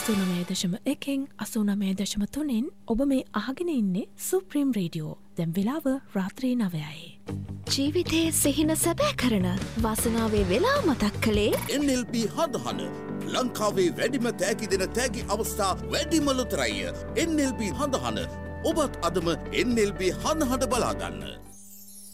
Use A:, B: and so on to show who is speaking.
A: 89.1 89.3 ඔබ මේ අහගෙන ඉන්නේ සුප්‍රීම් රේඩියෝ. දැන් වෙලාව රාත්‍රී 9යි.
B: ජීවිතයේ සිහින සැබෑ කරන වාසනාවේ වෙලා මතක් කළේ
C: NLB හඳහන ලංකාවේ වැඩිම තෑගි දෙන තෑගි අවස්ථා වැඩිම ලොතරැය. NLB හඳහන ඔබත් අදම NLB හඳහට බලාගන්න.